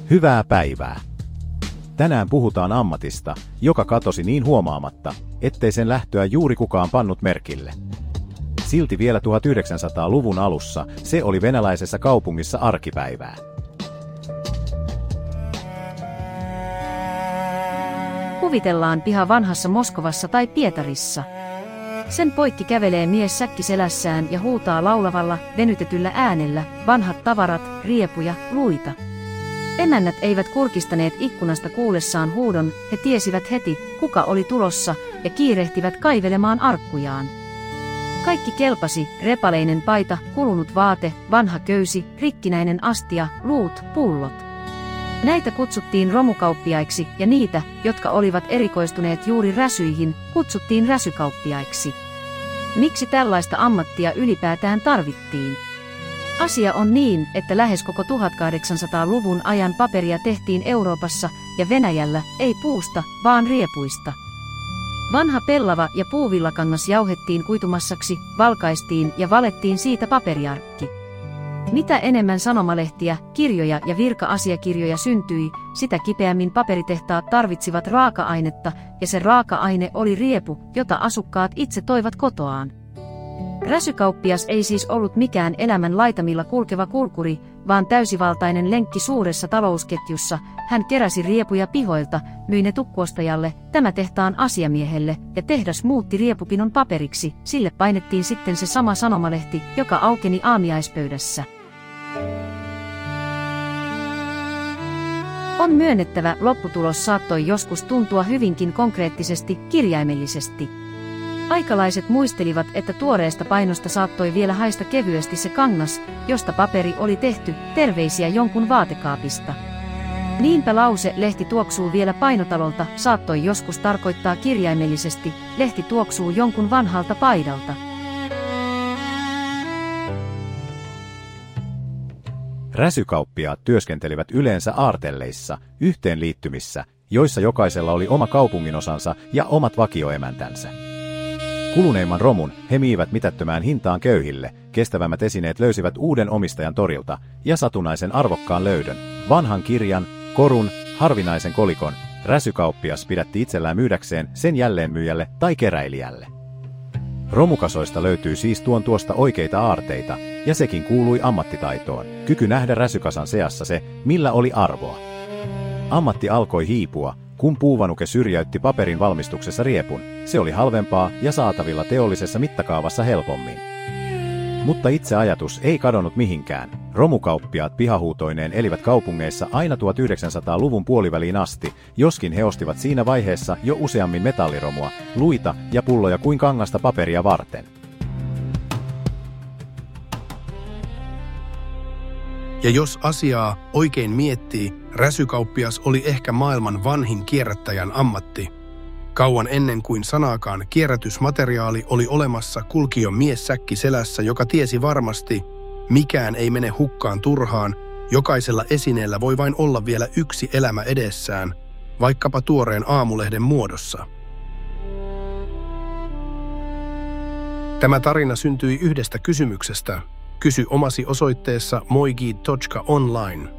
Hyvää päivää! Tänään puhutaan ammatista, joka katosi niin huomaamatta, ettei sen lähtöä juuri kukaan pannut merkille. Silti vielä 1900-luvun alussa se oli venäläisessä kaupungissa arkipäivää. Kuvitellaan piha vanhassa Moskovassa tai Pietarissa. Sen poikki kävelee mies säkki selässään ja huutaa laulavalla, venytetyllä äänellä, vanhat tavarat, riepuja, luita. Emännät eivät kurkistaneet ikkunasta kuullessaan huudon, he tiesivät heti, kuka oli tulossa, ja kiirehtivät kaivelemaan arkkujaan. Kaikki kelpasi, repaleinen paita, kulunut vaate, vanha köysi, rikkinäinen astia, luut, pullot. Näitä kutsuttiin romukauppiaiksi ja niitä, jotka olivat erikoistuneet juuri räsyihin, kutsuttiin räsykauppiaiksi. Miksi tällaista ammattia ylipäätään tarvittiin? Asia on niin, että lähes koko 1800-luvun ajan paperia tehtiin Euroopassa ja Venäjällä ei puusta, vaan riepuista. Vanha pellava ja puuvillakangas jauhettiin kuitumassaksi, valkaistiin ja valettiin siitä paperiarkki. Mitä enemmän sanomalehtiä, kirjoja ja virka-asiakirjoja syntyi, sitä kipeämmin paperitehtaat tarvitsivat raaka-ainetta, ja se raaka-aine oli riepu, jota asukkaat itse toivat kotoaan. Räsykauppias ei siis ollut mikään elämän laitamilla kulkeva kulkuri, vaan täysivaltainen lenkki suuressa talousketjussa. Hän keräsi riepuja pihoilta, myi ne tukkuostajalle, tämä tehtaan asiamiehelle, ja tehdas muutti riepupinon paperiksi, sille painettiin sitten se sama sanomalehti, joka aukeni aamiaispöydässä. On myönnettävä, lopputulos saattoi joskus tuntua hyvinkin konkreettisesti, kirjaimellisesti. Aikalaiset muistelivat, että tuoreesta painosta saattoi vielä haista kevyesti se kangas, josta paperi oli tehty, terveisiä jonkun vaatekaapista. Niinpä lause "lehti tuoksuu vielä painotalolta" saattoi joskus tarkoittaa kirjaimellisesti "lehti tuoksuu jonkun vanhalta paidalta". Räsykauppiaat työskentelivät yleensä aartelleissa, yhteenliittymissä, joissa jokaisella oli oma kaupunginosansa ja omat vakioemäntänsä. Kuluneimman romun he myivät mitättömään hintaan köyhille, kestävämmät esineet löysivät uuden omistajan torilta, ja satunnaisen arvokkaan löydön, vanhan kirjan, korun, harvinaisen kolikon, räsykauppias pidätti itsellään myydäkseen sen jälleenmyyjälle tai keräilijälle. Romukasoista löytyy siis tuosta oikeita aarteita, ja sekin kuului ammattitaitoon, kyky nähdä räsykasan seassa se, millä oli arvoa. Ammatti alkoi hiipua, kun puuvanuke syrjäytti paperin valmistuksessa riepun, se oli halvempaa ja saatavilla teollisessa mittakaavassa helpommin. Mutta itse ajatus ei kadonnut mihinkään. Romukauppiaat pihahuutoineen elivät kaupungeissa aina 1900-luvun puoliväliin asti, joskin he ostivat siinä vaiheessa jo useammin metalliromua, luita ja pulloja kuin kangasta paperia varten. Ja jos asiaa oikein miettii, räsykauppias oli ehkä maailman vanhin kierrättäjän ammatti. Kauan ennen kuin sanaakaan kierrätysmateriaali oli olemassa, kulki jo mies säkki selässä, joka tiesi varmasti, mikään ei mene hukkaan turhaan, jokaisella esineellä voi vain olla vielä yksi elämä edessään, vaikkapa tuoreen aamulehden muodossa. Tämä tarina syntyi yhdestä kysymyksestä. Kysy omasi osoitteessa moigi.online.